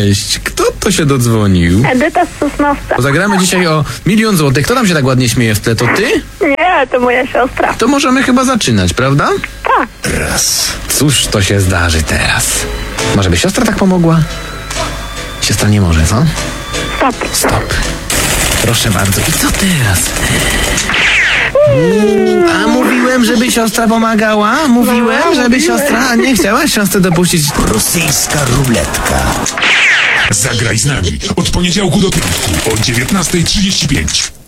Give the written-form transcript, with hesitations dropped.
Cześć, kto to się dodzwonił? Edyta z Sosnowca. Zagramy dzisiaj o 1 000 000 złotych. Kto tam się tak ładnie śmieje w tle? To ty? Nie, to moja siostra. To możemy chyba zaczynać, prawda? Tak. Raz. Cóż to się zdarzy teraz? Może by siostra tak pomogła? Siostra nie może, co? Stop. Stop. Proszę bardzo. I co teraz? A mówiłem, żeby siostra pomagała? Mówiłem, żeby siostra... Nie chciałaś siostrę dopuścić? Rosyjska ruletka. Zagraj z nami od poniedziałku do piątku o 19:35.